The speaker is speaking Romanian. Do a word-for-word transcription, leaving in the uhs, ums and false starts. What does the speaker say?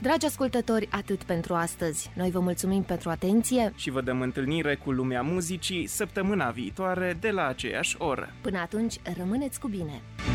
Dragi ascultători, atât pentru astăzi. Noi vă mulțumim pentru atenție și vă dăm întâlnire cu lumea muzicii săptămâna viitoare de la aceeași oră. Până atunci, rămâneți cu bine!